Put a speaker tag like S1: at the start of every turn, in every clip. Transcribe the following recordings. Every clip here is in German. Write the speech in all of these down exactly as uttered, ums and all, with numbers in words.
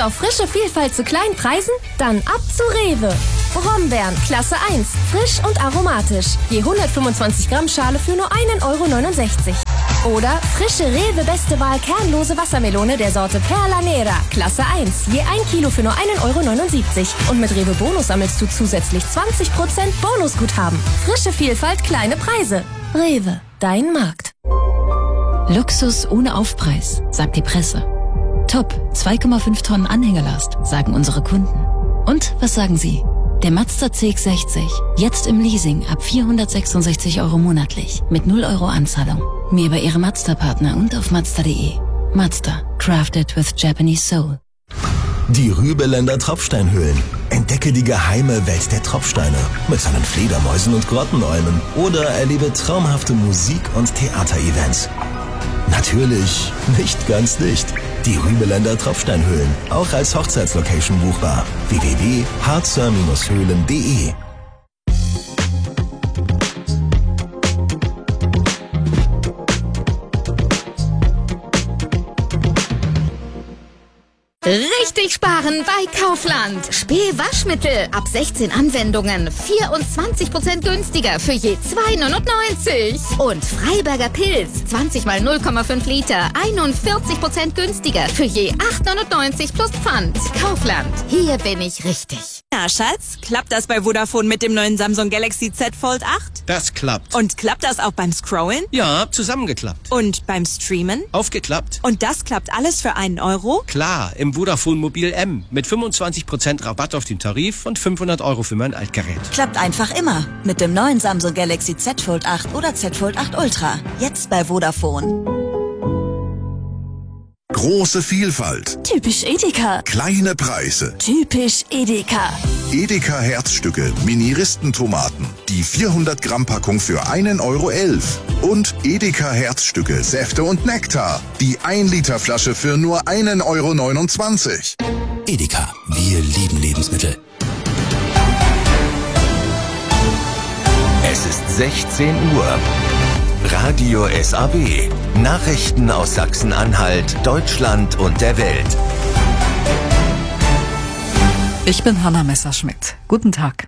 S1: auf frische Vielfalt zu kleinen Preisen? Dann ab zu Rewe. Brombeeren, Klasse eins, frisch und aromatisch. Je hundertfünfundzwanzig Gramm Schale für nur einen Euro neunundsechzig. Oder frische Rewe Beste Wahl kernlose Wassermelone der Sorte Perla Nera, Klasse eins. Je ein Kilo für nur einen Euro neunundsiebzig. Und mit Rewe Bonus sammelst du zusätzlich zwanzig Prozent Bonusguthaben. Frische Vielfalt, kleine Preise. Rewe, dein Markt.
S2: Luxus ohne Aufpreis, sagt die Presse. Top, zwei Komma fünf Tonnen Anhängerlast, sagen unsere Kunden. Und was sagen Sie? Der Mazda C X sechzig, jetzt im Leasing ab vierhundertsechsundsechzig Euro monatlich, mit null Euro Anzahlung. Mehr bei Ihrem Mazda-Partner und auf Mazda punkt de. Mazda, crafted with Japanese soul.
S3: Die Rübeländer Tropfsteinhöhlen. Entdecke die geheime Welt der Tropfsteine mit seinen Fledermäusen und Grottenolmen oder erlebe traumhafte Musik- und Theaterevents. Natürlich nicht ganz dicht. Die Rübeländer Tropfsteinhöhlen, auch als Hochzeitslocation buchbar. w w w punkt harzer höhlen punkt de.
S4: Richtig sparen bei Kaufland. Späh-Waschmittel ab sechzehn Anwendungen. vierundzwanzig Prozent günstiger für je zwei neunundneunzig. Und Freiberger Pilz zwanzig mal null Komma fünf Liter. einundvierzig Prozent günstiger für je acht neunundneunzig plus Pfand. Kaufland. Hier bin ich richtig.
S5: Na, Schatz, klappt das bei Vodafone mit dem neuen Samsung Galaxy Z Fold acht?
S6: Das klappt.
S5: Und klappt das auch beim Scrollen?
S6: Ja, zusammengeklappt.
S5: Und beim Streamen?
S6: Aufgeklappt.
S5: Und das klappt alles für einen Euro?
S6: Klar, im Vodafone Mobil M mit fünfundzwanzig Prozent Rabatt auf den Tarif und fünfhundert Euro für mein Altgerät.
S7: Klappt einfach immer mit dem neuen Samsung Galaxy Z Fold acht oder Z Fold acht Ultra. Jetzt bei Vodafone.
S8: Große Vielfalt.
S7: Typisch Edeka.
S8: Kleine Preise.
S7: Typisch Edeka.
S8: Edeka Herzstücke Mini-Ristentomaten. Die vierhundert Gramm Packung für einen Euro elf. Und Edeka Herzstücke Säfte und Nektar. Die ein Liter Flasche für nur einen Euro neunundzwanzig.
S3: Edeka, wir lieben Lebensmittel.
S9: Es ist sechzehn Uhr. Radio S A W. Nachrichten aus Sachsen-Anhalt, Deutschland und der Welt.
S10: Ich bin Hanna Messerschmidt. Guten Tag.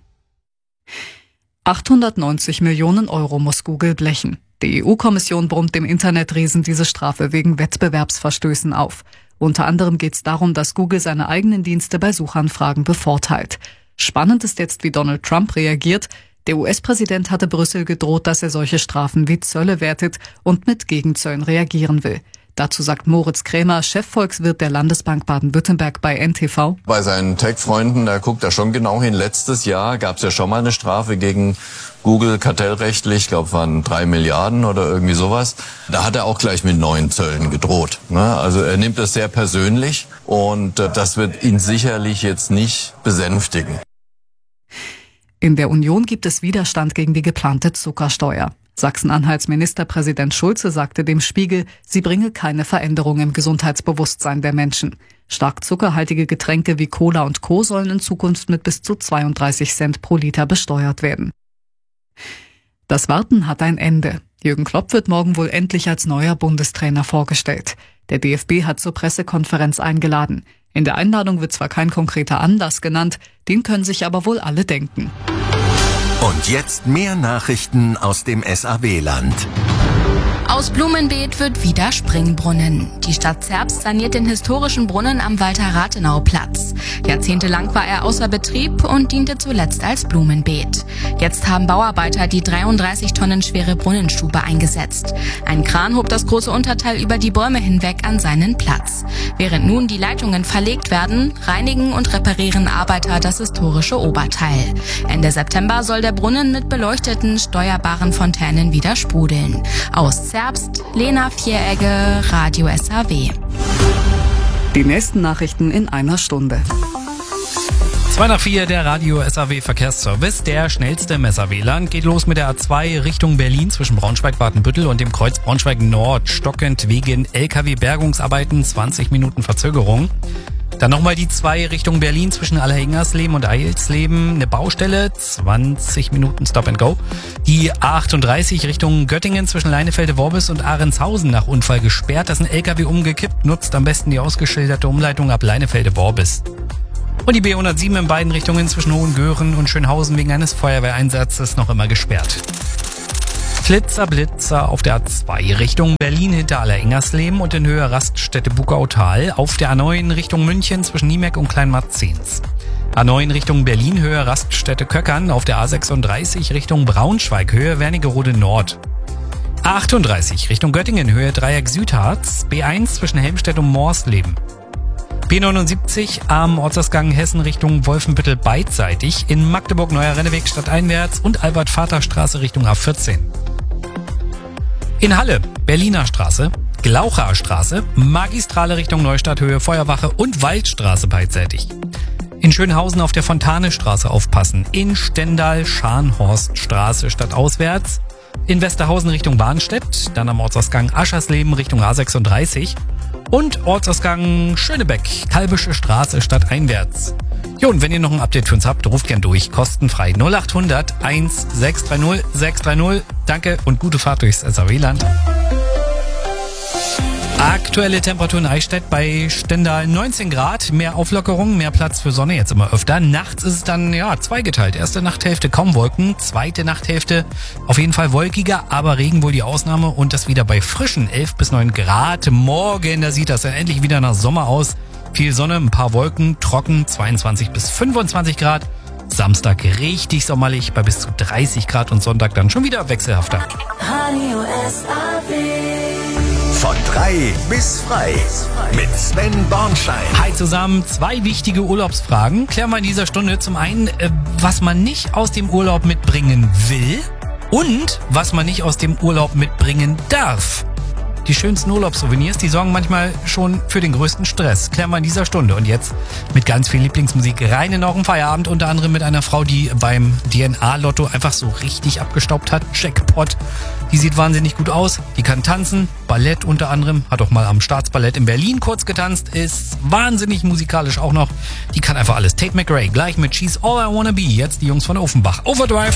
S10: achthundertneunzig Millionen Euro muss Google blechen. Die E U-Kommission brummt dem Internetriesen diese Strafe wegen Wettbewerbsverstößen auf. Unter anderem geht es darum, dass Google seine eigenen Dienste bei Suchanfragen bevorteilt. Spannend ist jetzt, wie Donald Trump reagiert. Der U S-Präsident hatte Brüssel gedroht, dass er solche Strafen wie Zölle wertet und mit Gegenzöllen reagieren will. Dazu sagt Moritz Krämer, Chefvolkswirt der Landesbank Baden-Württemberg bei N T V.
S11: Bei seinen Tech-Freunden, da guckt er schon genau hin. Letztes Jahr gab es ja schon mal eine Strafe gegen Google kartellrechtlich, ich glaube, waren drei Milliarden oder irgendwie sowas. Da hat er auch gleich mit neuen Zöllen gedroht. Also er nimmt das sehr persönlich und das wird ihn sicherlich jetzt nicht besänftigen.
S10: In der Union gibt es Widerstand gegen die geplante Zuckersteuer. Sachsen-Anhalts Ministerpräsident Schulze sagte dem Spiegel, sie bringe keine Veränderung im Gesundheitsbewusstsein der Menschen. Stark zuckerhaltige Getränke wie Cola und Co. sollen in Zukunft mit bis zu zweiunddreißig Cent pro Liter besteuert werden. Das Warten hat ein Ende. Jürgen Klopp wird morgen wohl endlich als neuer Bundestrainer vorgestellt. Der D F B hat zur Pressekonferenz eingeladen. In der Einladung wird zwar kein konkreter Anlass genannt, den können sich aber wohl alle denken.
S9: Und jetzt mehr Nachrichten aus dem S A W-Land.
S12: Aus Blumenbeet wird wieder Springbrunnen. Die Stadt Zerbst saniert den historischen Brunnen am Walter-Rathenau-Platz. Jahrzehntelang war er außer Betrieb und diente zuletzt als Blumenbeet. Jetzt haben Bauarbeiter die dreiunddreißig Tonnen schwere Brunnenstube eingesetzt. Ein Kran hob das große Unterteil über die Bäume hinweg an seinen Platz. Während nun die Leitungen verlegt werden, reinigen und reparieren Arbeiter das historische Oberteil. Ende September soll der Brunnen mit beleuchteten, steuerbaren Fontänen wieder sprudeln. Aus Zerbst, Lena Vieregge, Radio S A W.
S10: Die nächsten Nachrichten in einer Stunde.
S13: zwei nach vier, der Radio S A W Verkehrsservice. Der schnellste im S A W-Land geht los mit der A zwei Richtung Berlin zwischen Braunschweig-Watenbüttel und dem Kreuz Braunschweig-Nord. Stockend wegen L K W-Bergungsarbeiten, zwanzig Minuten Verzögerung. Dann nochmal die zwei Richtung Berlin zwischen Allerhingersleben und Eilsleben. Eine Baustelle, zwanzig Minuten Stop and Go. Die A achtunddreißig Richtung Göttingen zwischen Leinefelde-Worbis und Ahrendshausen nach Unfall gesperrt. Da ist ein L K W umgekippt. Nutzt am besten die ausgeschilderte Umleitung ab Leinefelde-Worbis. Und die B hundertsieben in beiden Richtungen zwischen Hohengören und Schönhausen wegen eines Feuerwehreinsatzes noch immer gesperrt. Flitzer, Blitzer auf der A zwei Richtung Berlin hinter Allerengersleben und in Höhe Raststätte Bugautal. Auf der A neun Richtung München zwischen Niemeck und Kleinmarzens. A neun Richtung Berlin Höhe Raststätte Köckern. Auf der A sechsunddreißig Richtung Braunschweig Höhe Wernigerode Nord. A achtunddreißig Richtung Göttingen Höhe Dreieck Südharz. B eins zwischen Helmstedt und Morsleben. B neunundsiebzig am Ortsausgang Hessen Richtung Wolfenbüttel beidseitig. In Magdeburg Neuer Renneweg stadteinwärts und Albert-Vater-Straße Richtung A vierzehn. In Halle, Berliner Straße, Glaucher Straße, Magistrale Richtung Neustadt Höhe Feuerwache und Waldstraße beidseitig. In Schönhausen auf der Fontane-Straße aufpassen. In Stendal Scharnhorststraße stadtauswärts. In Westerhausen Richtung Warnstedt, dann am Ortsausgang Aschersleben Richtung A sechsunddreißig. Und Ortsausgang Schönebeck, Kalbische Straße stadteinwärts. Jo, und wenn ihr noch ein Update für uns habt, ruft gern durch, kostenfrei null acht hundert eins sechs drei null sechs drei null. Danke und gute Fahrt durchs S A W-Land. Aktuelle Temperatur in Eichstätt bei Stendal neunzehn Grad, mehr Auflockerung, mehr Platz für Sonne jetzt immer öfter. Nachts ist es dann ja zweigeteilt. Erste Nachthälfte kaum Wolken, zweite Nachthälfte auf jeden Fall wolkiger, aber Regen wohl die Ausnahme und das wieder bei frischen elf bis neun Grad. Morgen, da sieht das ja endlich wieder nach Sommer aus. Viel Sonne, ein paar Wolken, trocken, zweiundzwanzig bis fünfundzwanzig Grad. Samstag richtig sommerlich bei bis zu dreißig Grad und Sonntag dann schon wieder wechselhafter.
S14: Radio S A W.
S9: Von drei bis frei mit Sven Bornschein.
S13: Hi zusammen, zwei wichtige Urlaubsfragen klären wir in dieser Stunde. Zum einen, äh, was man nicht aus dem Urlaub mitbringen will und was man nicht aus dem Urlaub mitbringen darf. Die schönsten Urlaubssouvenirs, die sorgen manchmal schon für den größten Stress. Klären wir in dieser Stunde. Und jetzt mit ganz viel Lieblingsmusik rein in euren Feierabend. Unter anderem mit einer Frau, die beim D N A-Lotto einfach so richtig abgestaubt hat. Jackpot. Die sieht wahnsinnig gut aus. Die kann tanzen. Ballett unter anderem. Hat auch mal am Staatsballett in Berlin kurz getanzt. Ist wahnsinnig musikalisch auch noch. Die kann einfach alles. Tate McRae gleich mit She's All I Wanna Be. Jetzt die Jungs von Offenbach. Overdrive.